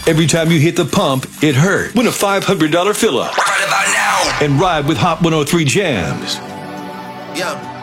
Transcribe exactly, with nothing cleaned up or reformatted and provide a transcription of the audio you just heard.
Every time you hit the pump, it hurt. Win a five hundred dollars fill-up. Right about now. And ride with Hot one oh three Jams. Yeah.